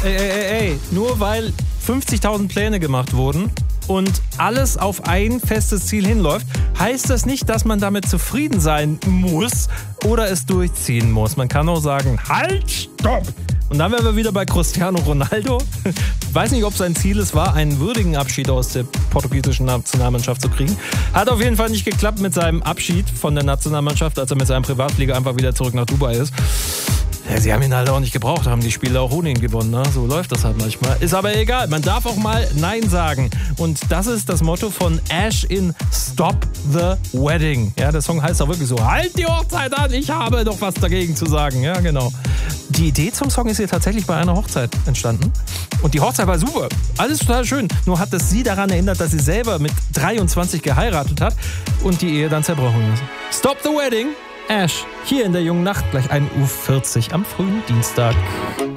Ey. Nur weil 50.000 Pläne gemacht wurden und alles auf ein festes Ziel hinläuft, heißt das nicht, dass man damit zufrieden sein muss oder es durchziehen muss. Man kann auch sagen, halt, stopp! Und dann wären wir wieder bei Cristiano Ronaldo. Ich weiß nicht, ob sein Ziel es war, einen würdigen Abschied aus der portugiesischen Nationalmannschaft zu kriegen. Hat auf jeden Fall nicht geklappt mit seinem Abschied von der Nationalmannschaft, als er mit seinem Privatflieger einfach wieder zurück nach Dubai ist. Ja, sie haben ihn halt auch nicht gebraucht, haben die Spieler auch ohne ihn gewonnen. Ne? So läuft das halt manchmal. Ist aber egal, man darf auch mal Nein sagen. Und das ist das Motto von Ash in Stop the Wedding. Ja, der Song heißt auch wirklich so, halt die Hochzeit an, ich habe doch was dagegen zu sagen. Ja, genau. Die Idee zum Song ist hier tatsächlich bei einer Hochzeit entstanden. Und die Hochzeit war super. Alles total schön. Nur hat es sie daran erinnert, dass sie selber mit 23 geheiratet hat und die Ehe dann zerbrochen ist. Stop the Wedding. Ash, hier in der jungen Nacht, gleich 1:40 Uhr am frühen Dienstag.